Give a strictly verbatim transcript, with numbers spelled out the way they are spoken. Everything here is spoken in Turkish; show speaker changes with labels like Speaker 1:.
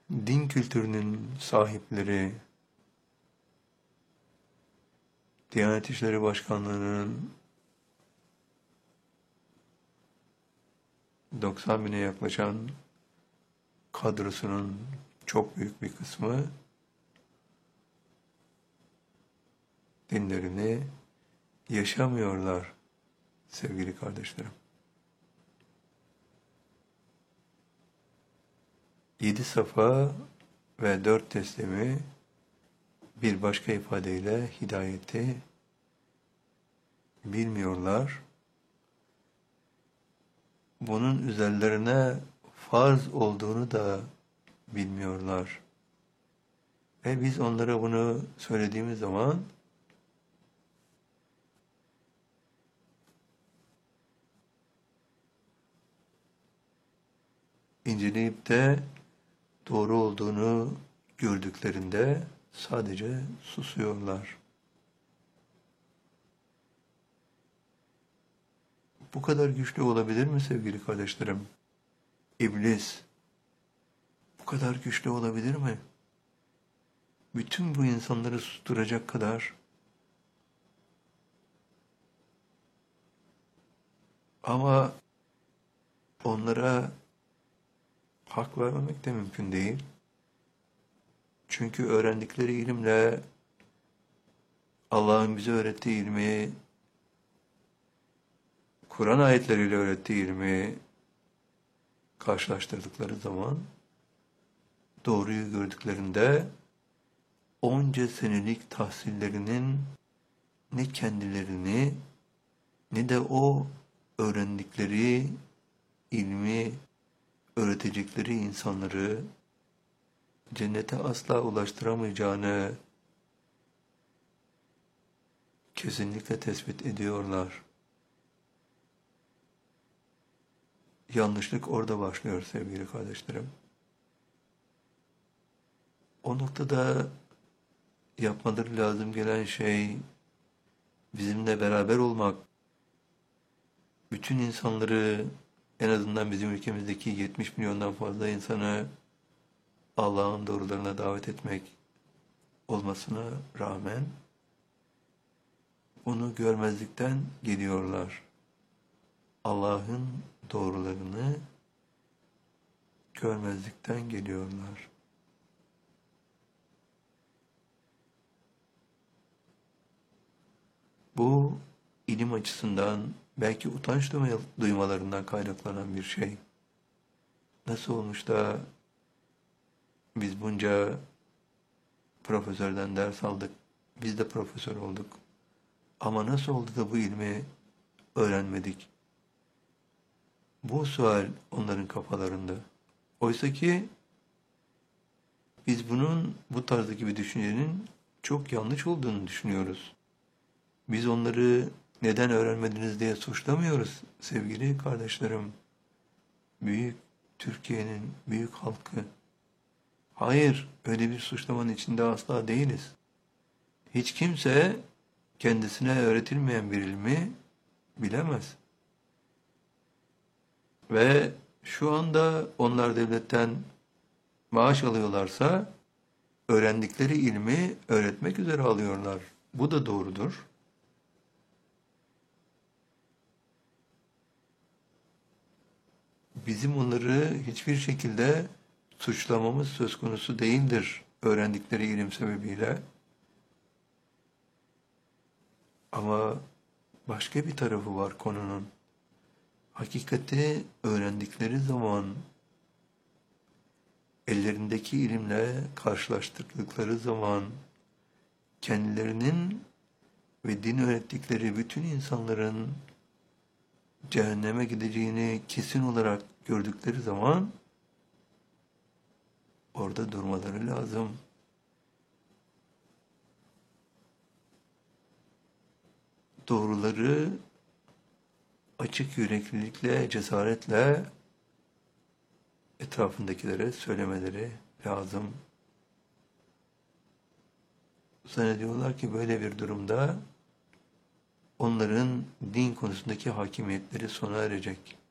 Speaker 1: din kültürünün sahipleri, Diyanet İşleri Başkanlığı'nın doksan bine yaklaşan kadrosunun çok büyük bir kısmı dinlerini yaşamıyorlar sevgili kardeşlerim. Yedi safa ve dört teslimi, bir başka ifadeyle hidayeti bilmiyorlar. Bunun üzerlerine farz olduğunu da bilmiyorlar. Ve biz onlara bunu söylediğimiz zaman inceleyip de doğru olduğunu gördüklerinde sadece susuyorlar. Bu kadar güçlü olabilir mi sevgili kardeşlerim? İblis bu kadar güçlü olabilir mi? Bütün bu insanları susturacak kadar. Ama onlara hak vermemek de mümkün değil. Çünkü öğrendikleri ilimle Allah'ın bize öğrettiği ilmi, Kur'an ayetleriyle öğrettiği ilmi karşılaştırdıkları zaman, doğruyu gördüklerinde onca senelik tahsillerinin ne kendilerini ne de o öğrendikleri ilmi öğretecekleri insanları cennete asla ulaştıramayacağını kesinlikle tespit ediyorlar. Yanlışlık orada başlıyor sevgili kardeşlerim. O noktada yapmaları lazım gelen şey bizimle beraber olmak, bütün insanları, en azından bizim ülkemizdeki yetmiş milyondan fazla insanı Allah'ın doğrularına davet etmek olmasına rağmen onu görmezlikten geliyorlar. Allah'ın doğrularını görmezlikten geliyorlar. Bu ilim açısından belki utanç duymalarından kaynaklanan bir şey. Nasıl olmuş da biz bunca profesörden ders aldık, biz de profesör olduk. Ama nasıl oldu da bu ilmi öğrenmedik? Bu sual onların kafalarında. Oysa ki biz bunun, bu tarzdaki bir düşüncenin çok yanlış olduğunu düşünüyoruz. Biz onları neden öğrenmediniz diye suçlamıyoruz sevgili kardeşlerim. Büyük Türkiye'nin büyük halkı. Hayır, öyle bir suçlamanın içinde asla değiliz. Hiç kimse kendisine öğretilmeyen bir ilmi bilemez. Ve şu anda onlar devletten maaş alıyorlarsa öğrendikleri ilmi öğretmek üzere alıyorlar. Bu da doğrudur. Bizim onları hiçbir şekilde suçlamamız söz konusu değildir öğrendikleri ilim sebebiyle. Ama başka bir tarafı var konunun. Hakikati öğrendikleri zaman ellerindeki ilimle karşılaştırdıkları zaman kendilerinin ve din öğrettikleri bütün insanların cehenneme gideceğini kesin olarak gördükleri zaman orada durmaları lazım. Doğruları açık yüreklilikle, cesaretle etrafındakilere söylemeleri lazım. Zannediyorlar ki böyle bir durumda onların din konusundaki hakimiyetleri sona erecek.